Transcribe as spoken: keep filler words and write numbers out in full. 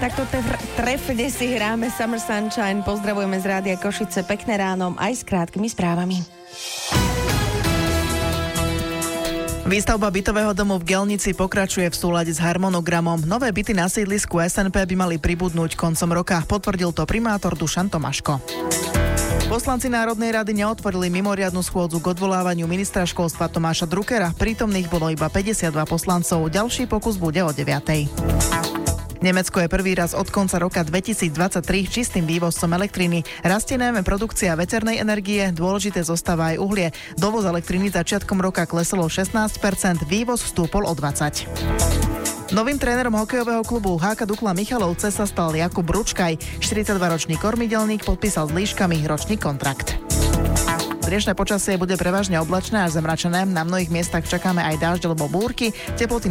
Takto tef- trefne si hráme Summer Sunshine. Pozdravujeme z Rádia Košice. Pekné ráno aj s krátkými správami. Výstavba bytového domu v Gelnici pokračuje v súlade s harmonogramom. Nové byty na sídlisku es en pé by mali pribudnúť koncom roka. Potvrdil to primátor Dušan Tomáško. Poslanci Národnej rady neotvorili mimoriadnu schôdzu k odvolávaniu ministra školstva Tomáša Druckera. Prítomných bolo iba päťdesiatdva poslancov. Ďalší pokus bude o deviatej. Nemecko je prvý raz od konca roka dvetisícdvadsaťtri čistým vývozcom elektriny. Rastie najmä produkcia veternej energie, dôležité zostáva aj uhlie. Dovoz elektriny začiatkom roka klesol o šestnásť percent, vývoz vstúpol o dvadsať percent. Novým trénerom hokejového klubu há ká Dukla Michalovce sa stal Jakub Ručkaj. štyridsaťdvaročný kormidelník podpísal s Líškami ročný kontrakt. Dnešné počasie bude prevažne oblačné až zamračené. Na mnohých miestach čakáme aj dážď alebo búrky. Teploty